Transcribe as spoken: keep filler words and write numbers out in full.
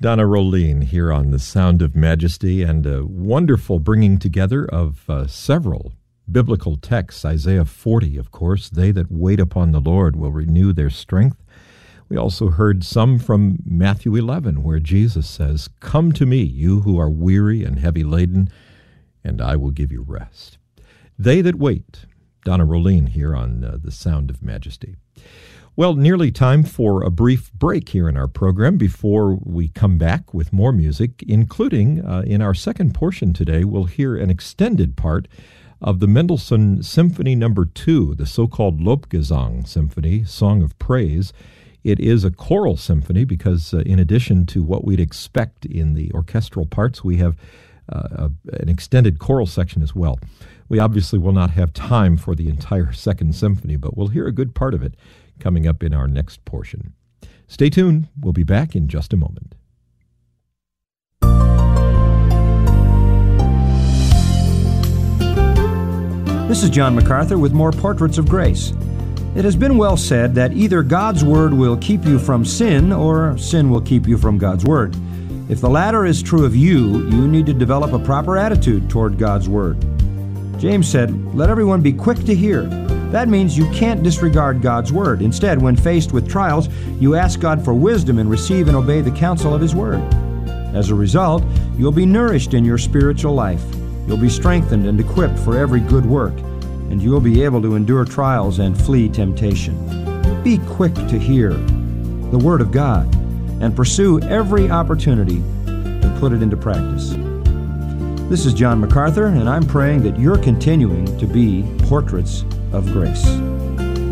Donna Roline here on The Sound of Majesty, and a wonderful bringing together of uh, several biblical texts. Isaiah forty, of course, they that wait upon the Lord will renew their strength. We also heard some from Matthew eleven, where Jesus says, "Come to me, you who are weary and heavy laden, and I will give you rest." They that wait. Donna Roline here on uh, The Sound of Majesty. Well, nearly time for a brief break here in our program before we come back with more music, including uh, in our second portion today, we'll hear an extended part of the Mendelssohn Symphony Number Two, the so-called Lobgesang Symphony, Song of Praise. It is a choral symphony because uh, in addition to what we'd expect in the orchestral parts, we have uh, a, an extended choral section as well. We obviously will not have time for the entire second symphony, but we'll hear a good part of it coming up in our next portion. Stay tuned. We'll be back in just a moment. This is John MacArthur with more Portraits of Grace. It has been well said that either God's Word will keep you from sin or sin will keep you from God's Word. If the latter is true of you, you need to develop a proper attitude toward God's Word. James said, "Let everyone be quick to hear." That means you can't disregard God's Word. Instead, when faced with trials, you ask God for wisdom and receive and obey the counsel of His Word. As a result, you'll be nourished in your spiritual life. You'll be strengthened and equipped for every good work, and you'll be able to endure trials and flee temptation. Be quick to hear the Word of God and pursue every opportunity to put it into practice. This is John MacArthur, and I'm praying that you're continuing to be portraits of grace.